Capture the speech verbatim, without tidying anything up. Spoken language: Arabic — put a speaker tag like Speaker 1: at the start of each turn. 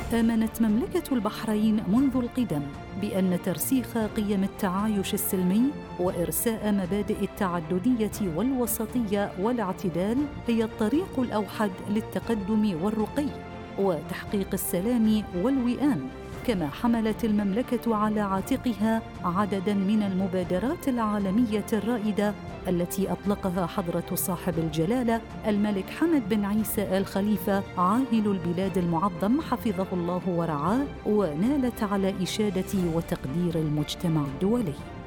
Speaker 1: آمنت مملكة البحرين منذ القدم بأن ترسيخ قيم التعايش السلمي وإرساء مبادئ التعددية والوسطية والاعتدال هي الطريق الأوحد للتقدم والرقي وتحقيق السلام والوئام. كما حملت المملكة على عاتقها عدداً من المبادرات العالمية الرائدة التي أطلقها حضرة صاحب الجلالة الملك حمد بن عيسى آل خليفة عاهل البلاد المعظم حفظه الله ورعاه، ونالت على إشادة وتقدير المجتمع الدولي.